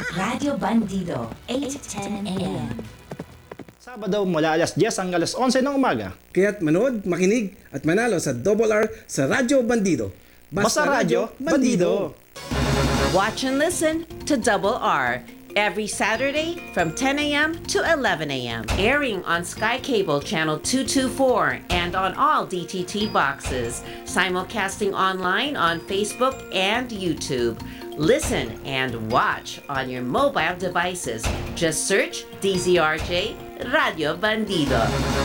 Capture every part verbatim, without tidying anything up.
Radio Bandido, eight to ten a m Sabado mula alas diyes hanggang alas onse ng umaga. Kaya't manood, makinig at manalo sa Double R sa Radyo Bandido. Basta Radyo, Bandido! Watch and listen to Double R every Saturday from ten a m to eleven a m Airing on Sky Cable Channel two twenty-four and on all D T T boxes. Simulcasting online on Facebook and YouTube. Listen and watch on your mobile devices. Just search D Z R J Radio Bandido.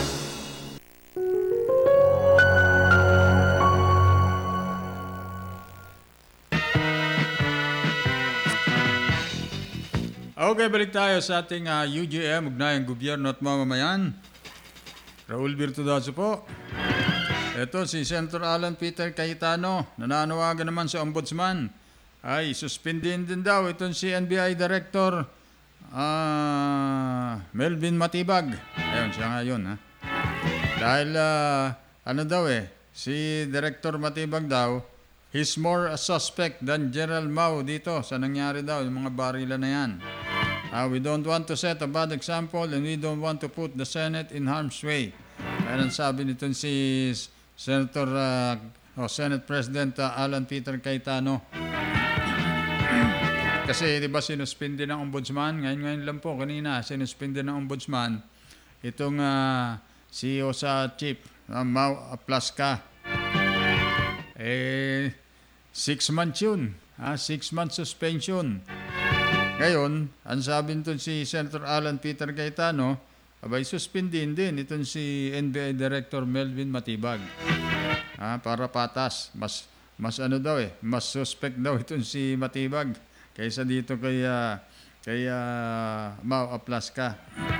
Okay, balik tayo sa ating uh, U G M, Ugnayang Gobyerno at Mamamayan. Raul Virtudoso po. Ito si Senator Alan Peter Cayetano, nananawagan naman sa Ombudsman. Ay, suspendin din daw itong si N B I Director uh, Melvin Matibag. Ayun, siya nga yun. Ha? Dahil, uh, ano daw eh, si Director Matibag daw, he's more a suspect than General Mao dito sa nangyari daw, yung mga barila na yan. Uh, we don't want to set a bad example and we don't want to put the Senate in harm's way. Ayan ang sabi nitong si Senator uh, o Senate President uh, Alan Peter Cayetano. Kasi di ba sinuspindi ng Ombudsman? Ngayon-ngayon lang po, kanina, sinuspindi ng Ombudsman itong uh, C E O sa Chief, uh, Mau Aplaska. Eh, six months yun. Ah, six months suspension. Ngayon, ang sabi nito si Senator Alan Peter Cayetano, abay suspendin din itong si N B I Director Melvin Matibag. Ah, para patas. Mas, mas ano daw eh, mas suspect daw itong si Matibag kaysa dito kay, uh, kay uh, Mau Aplaska.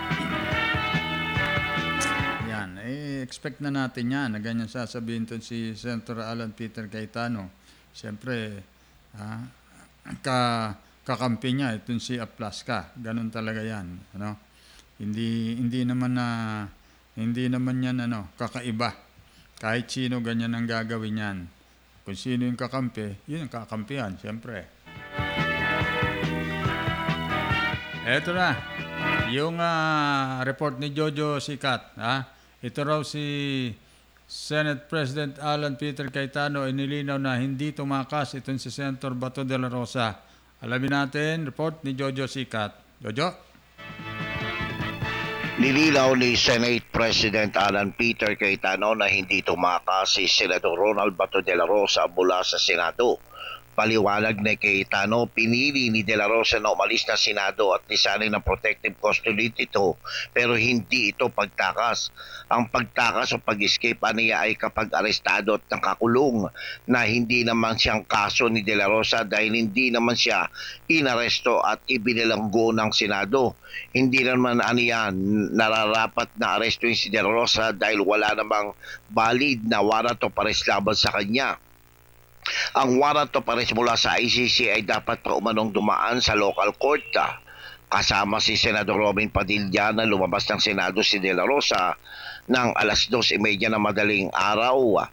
Yan, eh, expect na natin yan na ganyan sasabihin itong si Senator Alan Peter Cayetano. Siyempre, ah, ka... kakampi niya itong si Aplaska. Ganun talaga 'yan, ano? Hindi hindi naman na hindi naman 'yan ano, kakaiba. Kahit sino ganyan ang gagawin niyan. Kung sino yung kakampi, yun ang kakampihan, siyempre. Eto na. Yung uh, report ni Jojo Sikat, ha? Ito raw si Senate President Alan Peter Cayetano ay nilinaw na hindi tumakas itong si Senator Bato de la Rosa. Alamin natin, report ni Jojo Sikat. Jojo? Nilinaw ni Senate President Alan Peter Cayetano na hindi tumakas si Senador Ronald Bato de la Rosa mula sa Senado. Paliwanag ni Cayetano, pinili ni De La Rosa na umalis na Senado at lisanin ng protective custody ito, pero hindi ito pagtakas. Ang pagtakas o pag-escape niya ay kapag arestado at nakakulong, na hindi naman siyang kaso ni De La Rosa dahil hindi naman siya inaresto at ibinilanggo ng Senado. Hindi naman aniyan nararapat na arestuin si De La Rosa dahil wala namang valid na warrant of arrest laban sa kanya. Ang warrant of arrest mula sa I C C ay dapat pa umanong dumaan sa local court. Kasama si Senador Robin Padilla na lumabas ng Senado si De La Rosa ng alas dos trenta na madaling araw.